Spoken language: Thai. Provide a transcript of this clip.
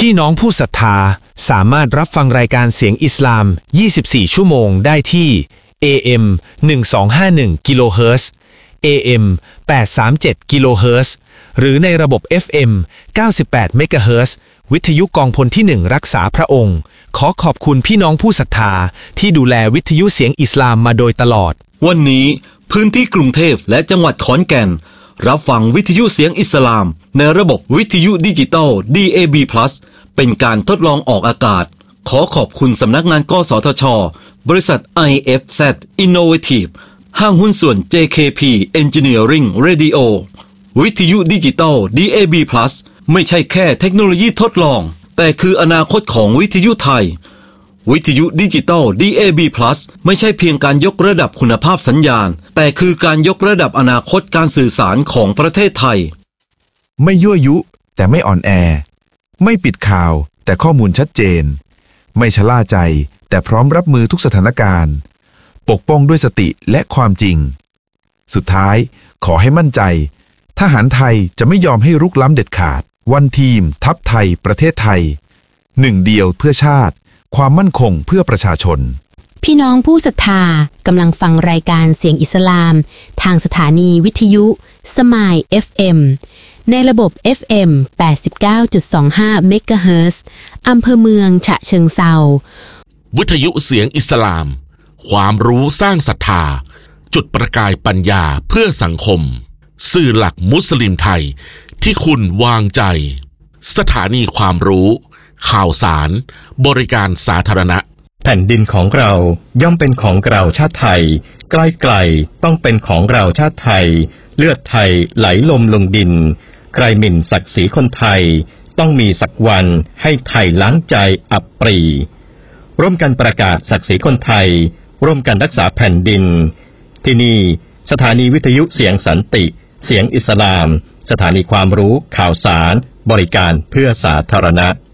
พี่น้องผู้ศรัทธาสามารถรับฟังรายการเสียงอิสลาม24ชั่วโมงได้ที่ AM 1251กิโลเฮิรตซ์ AM 837กิโลเฮิรตซ์หรือในระบบ FM 98เมกะเฮิรตซ์วิทยุกองพลที่1รักษาพระองค์ขอขอบคุณพี่น้องผู้ศรัทธาที่ดูแลวิทยุเสียงอิสลามมาโดยตลอดวันนี้พื้นที่กรุงเทพและจังหวัดขอนแก่นรับฟังวิทยุเสียงอิสลามในระบบวิทยุดิจิตอล DAB+ เป็นการทดลองออกอากาศขอขอบคุณสำนักงานกสทช.บริษัท IFZ Innovative ห้างหุ้นส่วน JKP Engineering Radio วิทยุดิจิตอล DAB+ ไม่ใช่แค่เทคโนโลยีทดลองแต่คืออนาคตของวิทยุไทยวิทยุดิจิตอล DAB+ ไม่ใช่เพียงการยกระดับคุณภาพสัญญาณแต่คือการยกระดับอนาคตการสื่อสารของประเทศไทยไม่ยั่วยุแต่ไม่อ่อนแอไม่ปิดข่าวแต่ข้อมูลชัดเจนไม่ชะล่าใจแต่พร้อมรับมือทุกสถานการณ์ปกป้องด้วยสติและความจริงสุดท้ายขอให้มั่นใจทหารไทยจะไม่ยอมให้รุกล้ำเด็ดขาดวันทีมทัพไทยประเทศไทยหนึ่งเดียวเพื่อชาติความมั่นคงเพื่อประชาชนพี่น้องผู้ศรัทธากำลังฟังรายการเสียงอิสลามทางสถานีวิทยุสมาย FM ในระบบ FM 89.25 เมกะเฮิรตซ์อำเภอเมืองฉะเชิงเทราวิทยุเสียงอิสลามความรู้สร้างศรัทธาจุดประกายปัญญาเพื่อสังคมสื่อหลักมุสลิมไทยที่คุณวางใจสถานีความรู้ข่าวสารบริการสาธารณะแผ่นดินของเราย่อมเป็นของเราชาติไทยใกล้ๆต้องเป็นของเราชาติไทยเลือดไทยไหลลมลงดินใครหมิ่นศักดิ์ศรีคนไทยต้องมีสักวันให้ไทยล้างใจอับปรีร่วมกันประกาศศักดิ์ศรีคนไทยร่วมกันรักษาแผ่นดินที่นี่สถานีวิทยุเสียงสันติเสียงอิสลามสถานีความรู้ข่าวสารบริการเพื่อสาธารณะ